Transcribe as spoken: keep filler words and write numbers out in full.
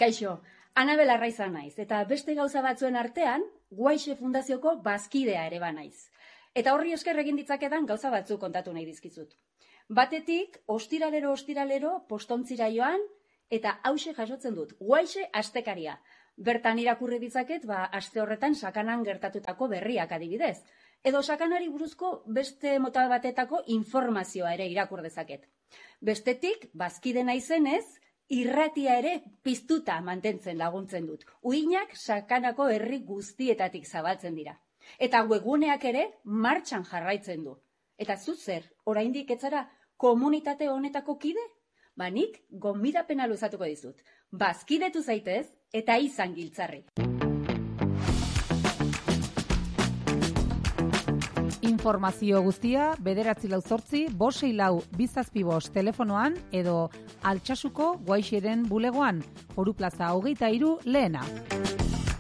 Kaixo, Anabel Arraiza naiz, eta beste gauza batzuen artean, Guaixe Fundazioko bazkidea ere ba naiz. Eta horri esker egin ditzakedan gauza batzuk kontatu nahi dizkizut. Batetik, ostiralero ostiralero postontzira joan, eta hauxe jasotzen dut, Guaixe astekaria. Bertan irakurri ditzaket, ba, aste horretan sakanan gertatutako berriak adibidez. Edo sakanari buruzko beste mota batetako informazioa ere irakur dezaket. Bestetik, bazkide naizenez, irratia ere piztuta mantentzen laguntzen dut. Uinak sakanako herri guztietatik zabaltzen dira. Eta webguneak ere martxan jarraitzen du. Eta zu zer, oraindik ez zara komunitate honetako kide? Ba nik gonbidapena luzatuko dizut. Bazkidetu zaitez eta izan giltzarri. Informazio guztia bederatzi lau zortzi, bosei lau bizazpi bost telefonoan edo Altsasuko Guaixeren bulegoan, Oru Plaza hogeita hiru lehena.